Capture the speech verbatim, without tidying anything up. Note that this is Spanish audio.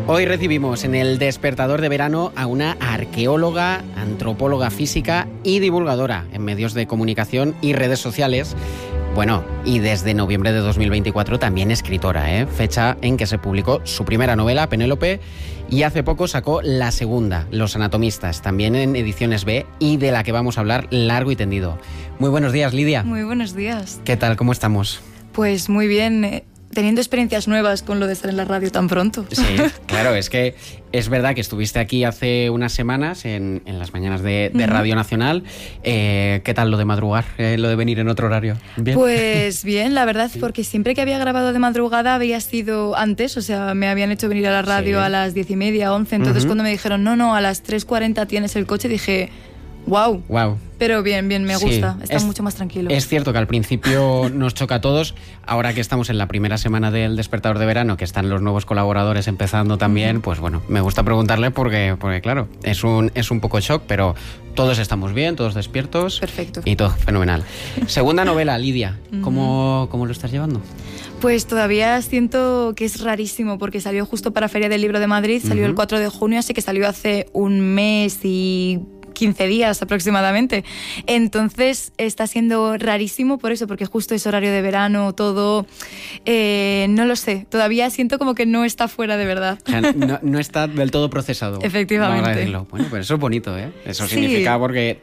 Hoy recibimos en el Despertador de Verano a una arqueóloga, antropóloga física y divulgadora en medios de comunicación y redes sociales. Bueno, y desde noviembre de dos mil veinticuatro también escritora, ¿eh? Fecha en que se publicó su primera novela, Penélope, y hace poco sacó la segunda, Los Anatomistas, también en Ediciones B, y de la que vamos a hablar largo y tendido. Muy buenos días, Lidia. Muy buenos días. ¿Qué tal? ¿Cómo estamos? Pues muy bien, eh, teniendo experiencias nuevas con lo de estar en la radio tan pronto. Sí, claro, es que es verdad que estuviste aquí hace unas semanas en, en las mañanas de, de Radio Nacional. Eh, ¿Qué tal lo de madrugar, eh, lo de venir en otro horario? ¿Bien? Pues bien, la verdad, porque siempre que había grabado de madrugada había sido antes, o sea, me habían hecho venir a la radio sí. a las diez y media, once, entonces uh-huh. cuando me dijeron, no, no, a las tres cuarenta tienes el coche, dije, wow. Wow. Pero bien, bien, me gusta, sí, está es, mucho más tranquilo. Es cierto que al principio nos choca a todos, ahora que estamos en la primera semana del Despertador de Verano, que están los nuevos colaboradores empezando también, uh-huh. pues bueno, me gusta preguntarle porque, porque claro, es un, es un poco shock, pero todos estamos bien, todos despiertos. Perfecto. Y todo fenomenal. Segunda novela, Lidia, ¿cómo, uh-huh. ¿cómo lo estás llevando? Pues todavía siento que es rarísimo porque salió justo para Feria del Libro de Madrid, salió uh-huh. el cuatro de junio, así que salió hace un mes y quince días aproximadamente. Entonces está siendo rarísimo por eso, porque justo es horario de verano, todo, eh, no lo sé, todavía siento como que no está fuera de verdad. O sea, no, no está del todo procesado. Efectivamente. Bueno, pero eso es bonito, ¿eh? Eso sí. significa porque